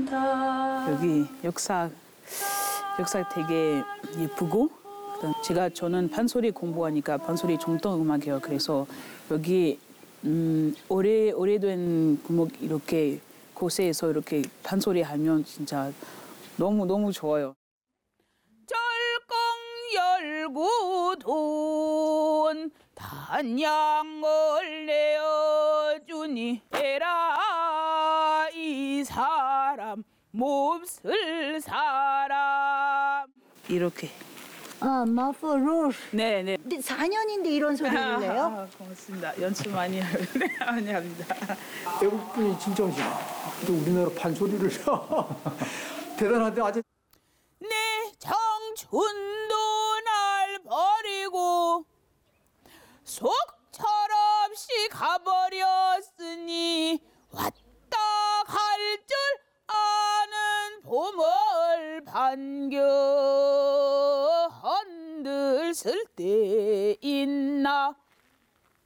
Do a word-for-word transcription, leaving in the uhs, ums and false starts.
여기 역사 역사 되게 예쁘고 제가 저는 판소리 공부하니까 판소리 정통 음악이에요. 그래서 여기 음, 오래 오래된 구목 이렇게 곳에서 이렇게 판소리 하면 진짜 너무 너무 좋아요. 절껑 열고 돈 단양을 내어주니 에라 이 사람 몹쓸 사람 이렇게. 아, 마포 루스. 네네. 근데 사 년인데 이런 소리를 내요? 아, 고맙습니다. 연습 많이 많이 합니다. 외국 분이 진짜 오시나. 또 우리나라 판소리를 대단한데 아직. 내 청춘도 날 버리고 속철없이 가버렸으니 왔다 갈 줄 아는 봄을 반겨 흔들 쓸 때 있나